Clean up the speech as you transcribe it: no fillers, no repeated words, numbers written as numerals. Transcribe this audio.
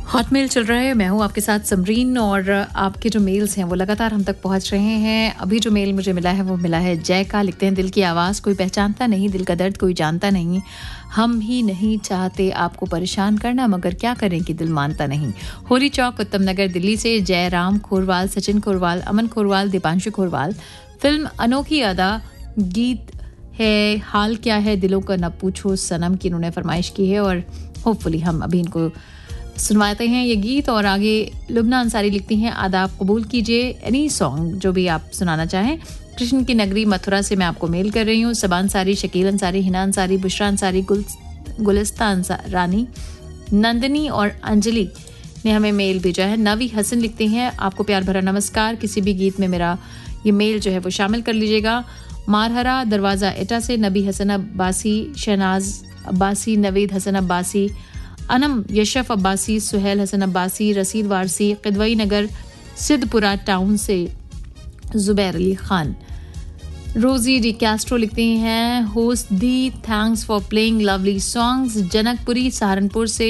Hot mail चल रहा है। मैं हूँ आपके साथ समरीन और आपके जो मेल्स हैं वो लगातार हम तक पहुँच रहे हैं। अभी जो मेल मुझे मिला है वो मिला है जय का। लिखते हैं, दिल की आवाज़ कोई पहचानता नहीं, दिल का दर्द कोई जानता नहीं, हम ही नहीं चाहते आपको परेशान करना, मगर क्या करें कि दिल मानता नहीं। होली चौक, उत्तम नगर, दिल्ली से जय राम खोरवाल, सचिन खोरवाल, अमन खोरवाल, दीपांशु खोरवाल। फिल्म अनोखी अदा, गीत है हाल क्या है दिलों का न पूछो सनम की इन्होंने फरमाइश की है और होपफुली हम अभी इनको सुनवाते हैं ये गीत। और आगे लुबना अंसारी लिखती हैं, आदाब कबूल कीजिए एनी सॉन्ग जो भी आप सुनाना चाहें। कृष्ण की नगरी मथुरा से मैं आपको मेल कर रही हूँ। सबा अंसारी, शकील अंसारी, हिना अंसारी, बुशरा अंसारी, गुलिस्ता रानी, नंदिनी और अंजलि ने हमें मेल भेजा है। नवी हसन लिखते हैं, आपको प्यार भरा नमस्कार, किसी भी गीत में मेरा ये मेल जो है वो शामिल कर लीजिएगा। मारहरा दरवाज़ा एटा से नबी हसन अब्बासी, शहनाज अब्बासी, नवीद हसन अब्बासी, अनम यशफ अब्बासी, सुहेल हसन अब्बासी, रसीद वारसी, किदवई नगर, सिद्धपुरा टाउन से जुबैर अली खान। रोजी डी कैस्ट्रो लिखते हैं, host the thanks for playing lovely songs, Janakpuri Saharanpur से